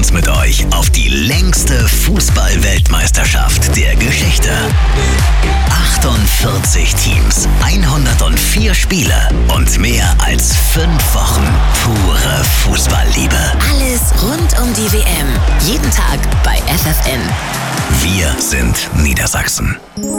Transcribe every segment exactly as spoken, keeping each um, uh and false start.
uns mit euch auf die längste Fußball-Weltmeisterschaft der Geschichte. achtundvierzig Teams, hundertvier Spiele und mehr als fünf Wochen pure Fußballliebe. Alles rund um die W M. Jeden Tag bei F F N. Wir sind Niedersachsen.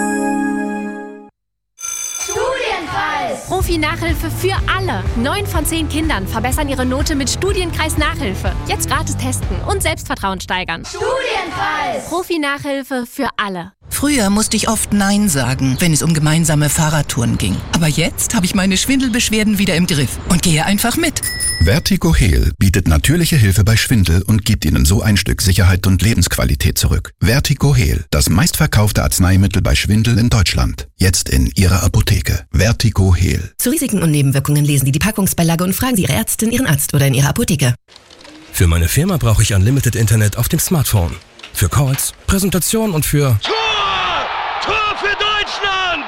Profi-Nachhilfe für alle. Neun von zehn Kindern verbessern ihre Note mit Studienkreis Nachhilfe. Jetzt gratis testen und Selbstvertrauen steigern. Studienkreis! Profi-Nachhilfe für alle. Früher musste ich oft Nein sagen, wenn es um gemeinsame Fahrradtouren ging. Aber jetzt habe ich meine Schwindelbeschwerden wieder im Griff und gehe einfach mit. Vertigo Heal bietet natürliche Hilfe bei Schwindel und gibt Ihnen so ein Stück Sicherheit und Lebensqualität zurück. Vertigo Heal, das meistverkaufte Arzneimittel bei Schwindel in Deutschland. Jetzt in Ihrer Apotheke. Vertigo Heal. Zu Risiken und Nebenwirkungen lesen Sie die Packungsbeilage und fragen Sie Ihre Ärztin, Ihren Arzt oder in Ihrer Apotheke. Für meine Firma brauche ich Unlimited Internet auf dem Smartphone. Für Calls, Präsentation und für... Tor! Tor für Deutschland!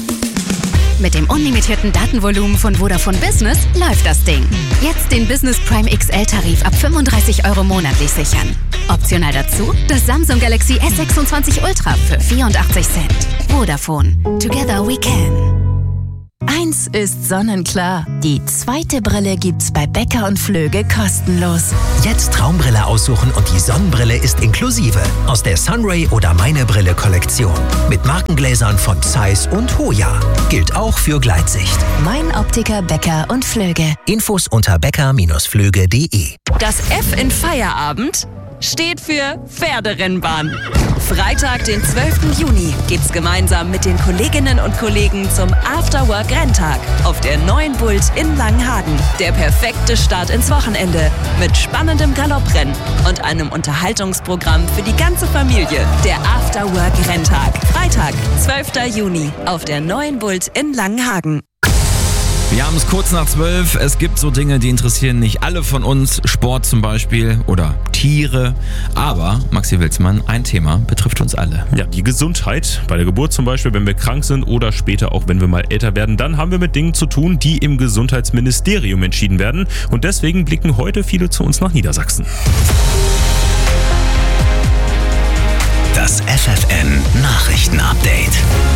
Mit dem unlimitierten Datenvolumen von Vodafone Business läuft das Ding. Jetzt den Business Prime X L-Tarif ab fünfunddreißig Euro monatlich sichern. Optional dazu das Samsung Galaxy S sechsundzwanzig Ultra für vierundachtzig Cent. Vodafone. Together we can. Eins ist sonnenklar. Die zweite Brille gibt's bei Becker und Flöge kostenlos. Jetzt Traumbrille aussuchen und die Sonnenbrille ist inklusive. Aus der Sunray oder Meine Brille Kollektion. Mit Markengläsern von Zeiss und Hoya. Gilt auch für Gleitsicht. Mein Optiker Becker und Flöge. Infos unter becker Bindestrich flöge punkt de. Das F in Feierabend steht für Pferderennbahn. Freitag, den zwölften Juni, geht's gemeinsam mit den Kolleginnen und Kollegen zum Afterwork-Renntag auf der neuen Bult in Langenhagen. Der perfekte Start ins Wochenende mit spannendem Galopprennen und einem Unterhaltungsprogramm für die ganze Familie. Der Afterwork-Renntag. Freitag, zwölften Juni, auf der neuen Bult in Langenhagen. Wir haben es kurz nach zwölf. Es gibt so Dinge, die interessieren nicht alle von uns. Sport zum Beispiel oder Tiere. Aber, Maxi Wilsmann, ein Thema betrifft uns alle. Ja, die Gesundheit. Bei der Geburt zum Beispiel, wenn wir krank sind oder später auch, wenn wir mal älter werden, dann haben wir mit Dingen zu tun, die im Gesundheitsministerium entschieden werden. Und deswegen blicken heute viele zu uns nach Niedersachsen. Das F F N Nachrichtenupdate.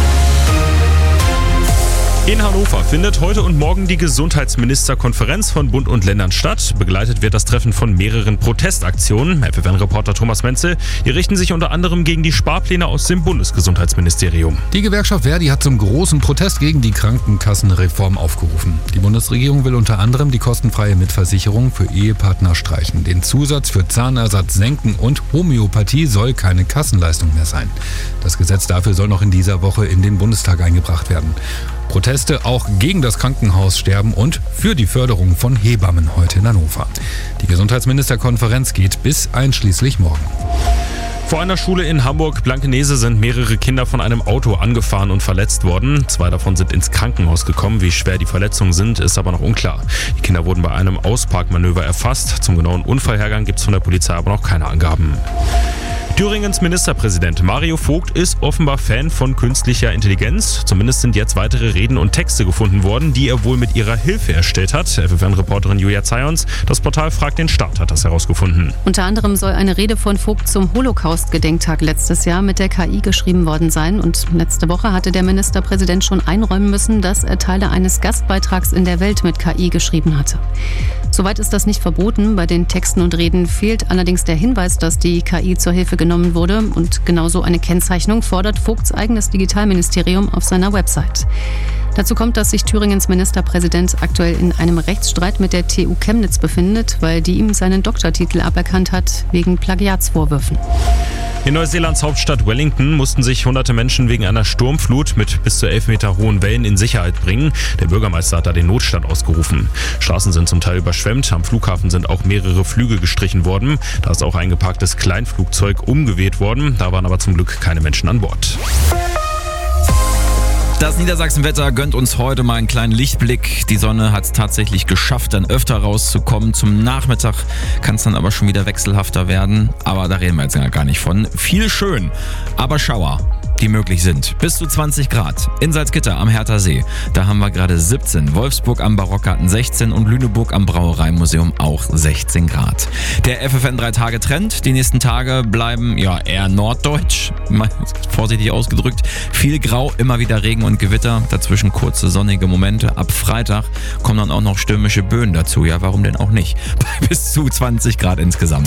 In Hannover findet heute und morgen die Gesundheitsministerkonferenz von Bund und Ländern statt. Begleitet wird das Treffen von mehreren Protestaktionen. F F N-Reporter Thomas Menzel, die richten sich unter anderem gegen die Sparpläne aus dem Bundesgesundheitsministerium. Die Gewerkschaft Verdi hat zum großen Protest gegen die Krankenkassenreform aufgerufen. Die Bundesregierung will unter anderem die kostenfreie Mitversicherung für Ehepartner streichen. Den Zusatz für Zahnersatz senken und Homöopathie soll keine Kassenleistung mehr sein. Das Gesetz dafür soll noch in dieser Woche in den Bundestag eingebracht werden. Proteste auch gegen das Krankenhaussterben und für die Förderung von Hebammen heute in Hannover. Die Gesundheitsministerkonferenz geht bis einschließlich morgen. Vor einer Schule in Hamburg-Blankenese sind mehrere Kinder von einem Auto angefahren und verletzt worden. Zwei davon sind ins Krankenhaus gekommen. Wie schwer die Verletzungen sind, ist aber noch unklar. Die Kinder wurden bei einem Ausparkmanöver erfasst. Zum genauen Unfallhergang gibt es von der Polizei aber noch keine Angaben. Thüringens Ministerpräsident Mario Vogt ist offenbar Fan von künstlicher Intelligenz. Zumindest sind jetzt weitere Reden und Texte gefunden worden, die er wohl mit ihrer Hilfe erstellt hat. F F N-Reporterin Julia Zayons. Das Portal Fragt den Staat hat das herausgefunden. Unter anderem soll eine Rede von Vogt zum Holocaust-Gedenktag letztes Jahr mit der K I geschrieben worden sein. Und letzte Woche hatte der Ministerpräsident schon einräumen müssen, dass er Teile eines Gastbeitrags in der Welt mit K I geschrieben hatte. Soweit ist das nicht verboten. Bei den Texten und Reden fehlt allerdings der Hinweis, dass die K I zur Hilfe genommen wurde. Und genauso eine Kennzeichnung fordert Vogts eigenes Digitalministerium auf seiner Website. Dazu kommt, dass sich Thüringens Ministerpräsident aktuell in einem Rechtsstreit mit der T U Chemnitz befindet, weil die ihm seinen Doktortitel aberkannt hat wegen Plagiatsvorwürfen. In Neuseelands Hauptstadt Wellington mussten sich hunderte Menschen wegen einer Sturmflut mit bis zu elf Meter hohen Wellen in Sicherheit bringen. Der Bürgermeister hat da den Notstand ausgerufen. Straßen sind zum Teil überschwemmt. Am Flughafen sind auch mehrere Flüge gestrichen worden. Da ist auch ein geparktes Kleinflugzeug umgeweht worden. Da waren aber zum Glück keine Menschen an Bord. Das Niedersachsenwetter gönnt uns heute mal einen kleinen Lichtblick. Die Sonne hat es tatsächlich geschafft, dann öfter rauszukommen. Zum Nachmittag kann es dann aber schon wieder wechselhafter werden. Aber da reden wir jetzt gar nicht von. Viel schön, aber Schauer. die möglich sind. Bis zu zwanzig Grad. In Salzgitter am Hertha See, da haben wir gerade siebzehn. Wolfsburg am Barockgarten sechzehn und Lüneburg am Brauereimuseum auch sechzehn Grad. Der F F N drei Tage Trend. Die nächsten Tage bleiben ja eher norddeutsch, mal vorsichtig ausgedrückt. Viel Grau, immer wieder Regen und Gewitter. Dazwischen kurze sonnige Momente. Ab Freitag kommen dann auch noch stürmische Böen dazu. Ja, warum denn auch nicht? Bei bis zu zwanzig Grad insgesamt.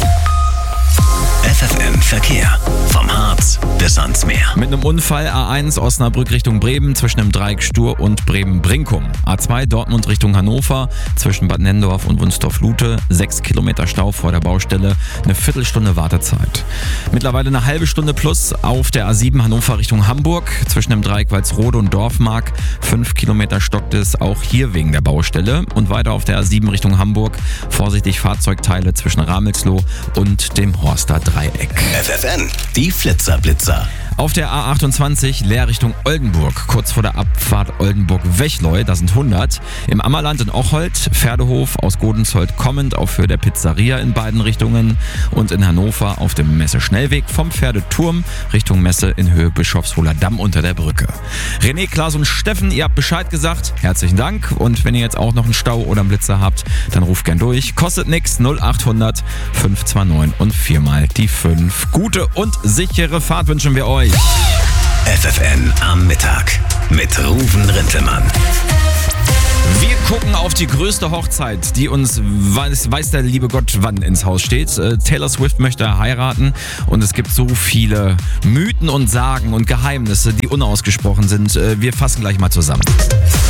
F F N Verkehr. Vom Harz bis ans Meer. Mit einem Unfall A eins Osnabrück Richtung Bremen zwischen dem Dreieck Stur und Bremen-Brinkum. A zwei Dortmund Richtung Hannover zwischen Bad Nennendorf und Wunstorf-Lute. Sechs Kilometer Stau vor der Baustelle. Eine Viertelstunde Wartezeit. Mittlerweile eine halbe Stunde plus auf der A sieben Hannover Richtung Hamburg zwischen dem Dreieck Walsrode und Dorfmark. Fünf Kilometer stockt es auch hier wegen der Baustelle. Und weiter auf der A sieben Richtung Hamburg. Vorsichtig Fahrzeugteile zwischen Ramelsloh und dem Horster Dreieck. F F N, die Flitzerblitzer. Auf der A achtundzwanzig leer Richtung Oldenburg, kurz vor der Abfahrt Oldenburg-Wechleu, da sind hundert. Im Ammerland in Ocholt, Pferdehof aus Godenzold kommend auf Höhe der Pizzeria in beiden Richtungen. Und in Hannover auf dem Messe-Schnellweg vom Pferdeturm Richtung Messe in Höhe Bischofshohler Damm unter der Brücke. René, Klaas und Steffen, ihr habt Bescheid gesagt. Herzlichen Dank. Und wenn ihr jetzt auch noch einen Stau oder einen Blitzer habt, dann ruft gern durch. Kostet nix, null achthundert fünf zwei neun und viermal die fünf. Gute und sichere Fahrt wünschen wir euch. F F N am Mittag mit Ruven Rintelmann. Wir gucken auf die größte Hochzeit, die uns, weiß, weiß der liebe Gott, wann ins Haus steht. Äh, Taylor Swift möchte heiraten und es gibt so viele Mythen und Sagen und Geheimnisse, die unausgesprochen sind. Äh, wir fassen gleich mal zusammen.